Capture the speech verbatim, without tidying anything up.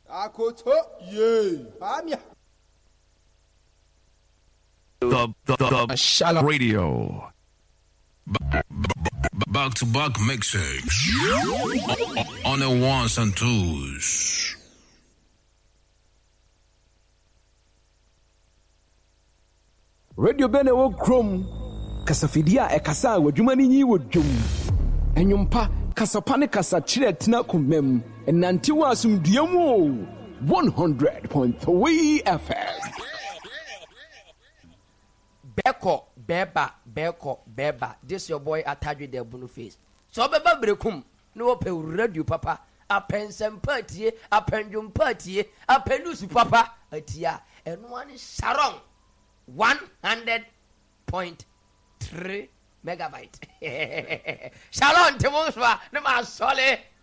Akoto ye. Amia. The the the, the Shalom Radio. Back to back mixes on the ones and twos. Radio Bene wo krom kasafidia e kasa wadwuma ni nyi wodwum enwumpa kasapa ne kasa kire tena komam enante wa asumduamu one hundred point three F M. Beko beba beko beba, this your boy Atadwe de Bunu face. So beba brekum no pe radio papa apensem party apendum party apenusu papa atia and one Sharon one hundred point three megabyte. Sharon Timoswa no ma sole